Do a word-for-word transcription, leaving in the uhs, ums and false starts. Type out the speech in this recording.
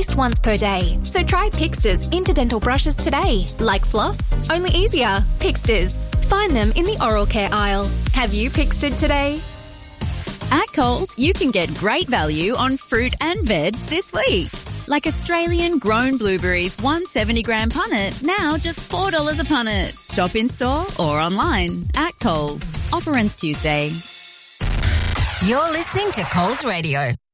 least once per day. So try Pixter's Interdental brushes today. Like floss? Only easier. Pixter's. Find them in the oral care aisle. Have you Pixtered today? At Coles, you can get great value on fruit and veg this week. Like Australian grown blueberries, one seventy gram punnet, now just four dollars a punnet. Shop in store or online at Coles. Offer ends Tuesday. You're listening to Coles Radio.